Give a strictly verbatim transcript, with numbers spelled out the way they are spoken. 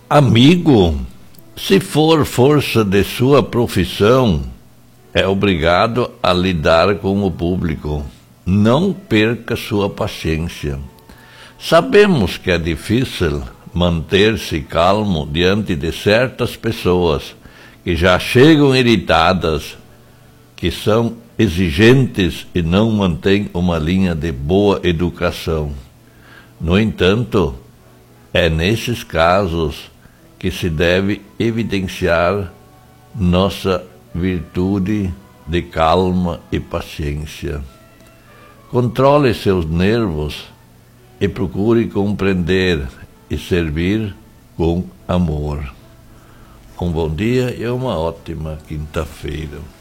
Amigo, se for força de sua profissão, é obrigado a lidar com o público. Não perca sua paciência. Sabemos que é difícil manter-se calmo diante de certas pessoas que já chegam irritadas, que são exigentes e não mantêm uma linha de boa educação. No entanto, é nesses casos que se deve evidenciar nossa virtude de calma e paciência. Controle seus nervos e procure compreender e servir com amor. Um bom dia e uma ótima quinta-feira.